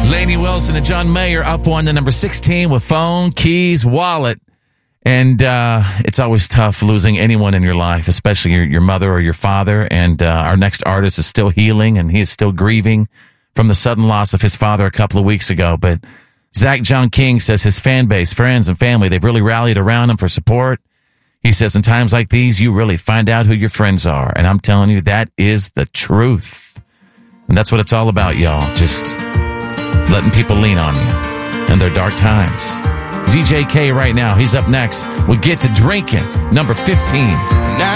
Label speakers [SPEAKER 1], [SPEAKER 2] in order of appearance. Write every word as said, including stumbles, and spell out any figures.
[SPEAKER 1] Lainey Wilson and John Mayer up on the number sixteen with Phone, Keys, Wallet. And uh, it's always tough losing anyone in your life, especially your, your mother or your father. And uh, our next artist is still healing, and he is still grieving from the sudden loss of his father a couple of weeks ago. But Zach John King says his fan base, friends, and family, they've really rallied around him for support. He says in times like these, you really find out who your friends are. And I'm telling you, that is the truth. And that's what it's all about, y'all. Just letting people lean on you in their dark times. Z J K right now. He's up next. We'll get to drinking. Number fifteen.